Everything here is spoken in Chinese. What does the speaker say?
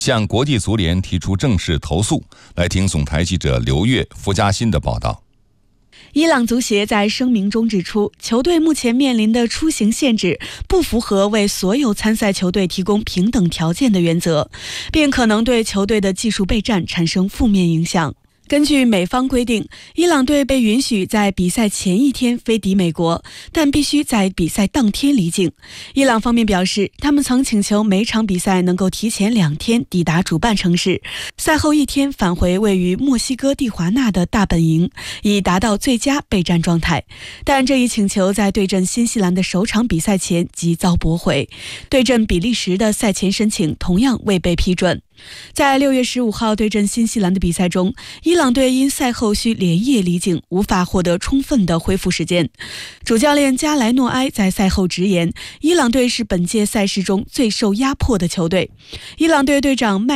向国际足联提出正式投诉。来听总台记者刘越、付嘉欣的报道。 伊朗足协在声明中指出，球队目前面临的出行限制不符合为所有参赛球队提供平等条件的原则，并可能对球队的技术备战产生负面影响。根据美方规定，伊朗队被允许在比赛前一天飞抵美国，但必须在比赛当天离境。伊朗方面表示，他们曾请求每场比赛能够提前2天抵达主办城市，赛后1天返回位于墨西哥蒂华纳的大本营，以达到最佳备战状态。但这一请求在对阵新西兰的首场比赛前即遭驳回，对阵比利时的赛前申请同样未被批准。在6月15号对阵新西兰的比赛中，伊朗队因赛后需连夜离境，无法获得充分的恢复时间。主教练加莱诺埃在赛后直言，伊朗队是本届赛事中最受压迫的球队。伊朗队队长